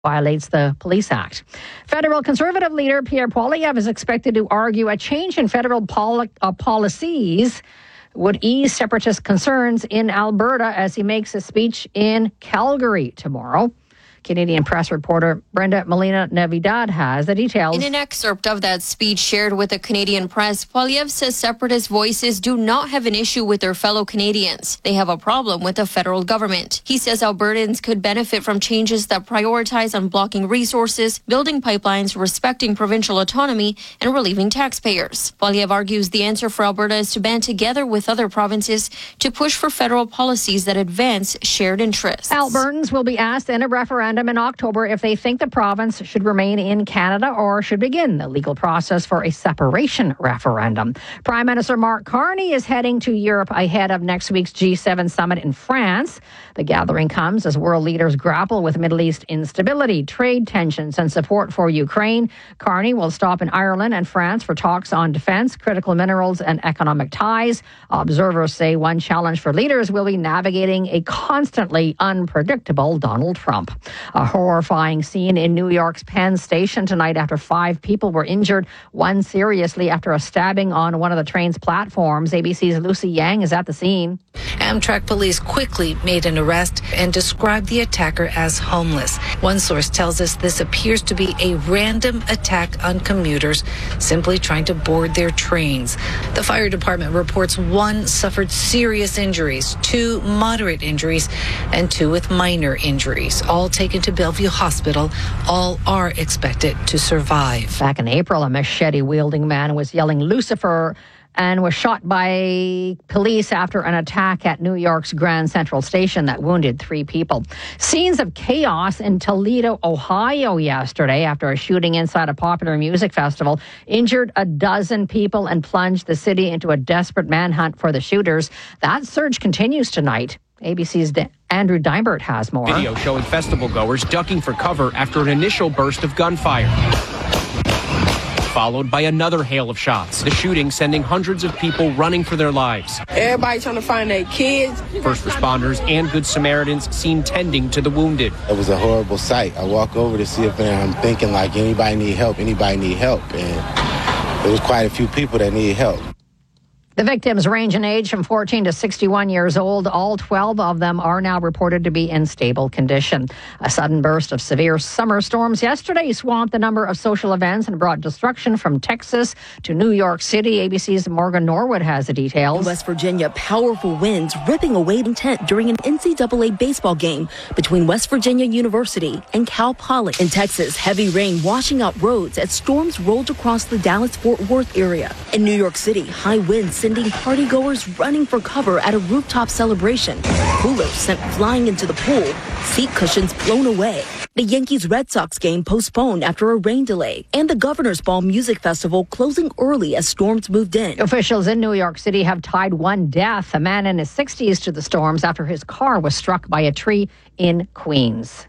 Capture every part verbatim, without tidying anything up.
violates the Police Act. Federal Conservative leader Pierre Poilievre is expected to argue a change in federal poli- uh, policies would ease separatist concerns in Alberta as he makes a speech in Calgary tomorrow. Canadian Press reporter Brenda Molina Navidad has the details. In an excerpt of that speech shared with the Canadian Press, Poilievre says separatist voices do not have an issue with their fellow Canadians. They have a problem with the federal government. He says Albertans could benefit from changes that prioritize unblocking resources, building pipelines, respecting provincial autonomy, and relieving taxpayers. Poilievre argues the answer for Alberta is to band together with other provinces to push for federal policies that advance shared interests. Albertans will be asked in a referendum in October if they think the province should remain in Canada or should begin the legal process for a separation referendum. Prime Minister Mark Carney is heading to Europe ahead of next week's G seven summit in France. The gathering comes as world leaders grapple with Middle East instability, trade tensions, and support for Ukraine. Carney will stop in Ireland and France for talks on defense, critical minerals, and economic ties. Observers say one challenge for leaders will be navigating a constantly unpredictable Donald Trump. A horrifying scene in New York's Penn Station tonight after five people were injured, one seriously after a stabbing on one of the train's platforms. A B C's Lucy Yang is at the scene. Amtrak police quickly made an arrest and described the attacker as homeless. One source tells us this appears to be a random attack on commuters simply trying to board their trains. The fire department reports one suffered serious injuries, two moderate injuries, and two with minor injuries, all taken to Bellevue Hospital. All are expected to survive. Back in April, a machete-wielding man was yelling Lucifer and was shot by police after an attack at New York's Grand Central Station that wounded three people. Scenes of chaos in Toledo, Ohio yesterday after a shooting inside a popular music festival injured a dozen people and plunged the city into a desperate manhunt for the shooters. That surge continues tonight. A B C's De- Andrew Dybert has more. Video showing festival goers ducking for cover after an initial burst of gunfire, followed by another hail of shots. The shooting sending hundreds of people running for their lives. Everybody trying to find their kids. First responders and Good Samaritans seen tending to the wounded. It was a horrible sight. I walk over to see if I'm thinking like anybody need help, anybody need help. And there was quite a few people that need help. The victims range in age from fourteen to sixty-one years old. All twelve of them are now reported to be in stable condition. A sudden burst of severe summer storms yesterday swamped the number of social events and brought destruction from Texas to New York City. A B C's Morgan Norwood has the details. In West Virginia, powerful winds ripping away an tent during an N C double A baseball game between West Virginia University and Cal Poly. In Texas, heavy rain washing out roads as storms rolled across the Dallas-Fort Worth area. In New York City, high winds sending partygoers running for cover at a rooftop celebration. Coolers sent flying into the pool, seat cushions blown away. The Yankees-Red Sox game postponed after a rain delay, and the Governor's Ball Music Festival closing early as storms moved in. Officials in New York City have tied one death, a man in his sixties, to the storms after his car was struck by a tree in Queens.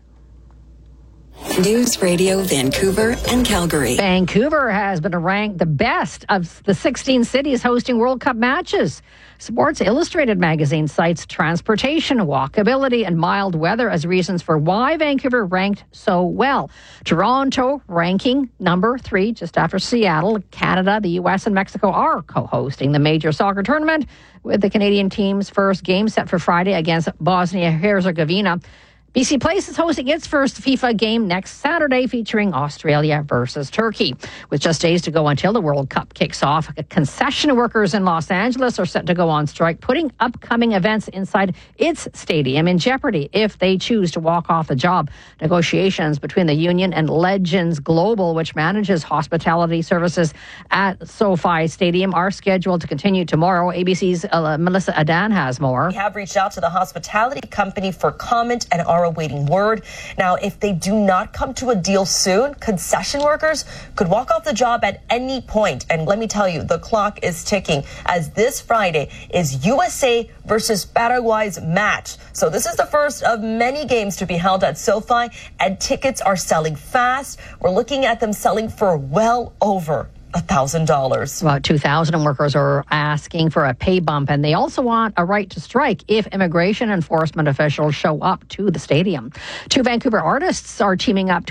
News Radio Vancouver and Calgary. Vancouver has been ranked the best of the sixteen cities hosting World Cup matches. Sports Illustrated magazine cites transportation, walkability, and mild weather as reasons for why Vancouver ranked so well. Toronto ranking number three, just after Seattle. Canada, the U S, and Mexico are co-hosting the major soccer tournament, with the Canadian team's first game set for Friday against Bosnia-Herzegovina. B C Place is hosting its first FIFA game next Saturday, featuring Australia versus Turkey. With just days to go until the World Cup kicks off, concession workers in Los Angeles are set to go on strike, putting upcoming events inside its stadium in jeopardy if they choose to walk off the job. Negotiations between the union and Legends Global, which manages hospitality services at SoFi Stadium, are scheduled to continue tomorrow. A B C's uh, Melissa Adan has more. We have reached out to the hospitality company for comment and are awaiting word. Now, if they do not come to a deal soon, concession workers could walk off the job at any point. And let me tell you, the clock is ticking, as this Friday is U S A versus Paraguay's match. So this is the first of many games to be held at SoFi, and tickets are selling fast. We're looking at them selling for well over one thousand dollars. About two thousand workers are asking for a pay bump, and they also want a right to strike if immigration enforcement officials show up to the stadium. Two Vancouver artists are teaming up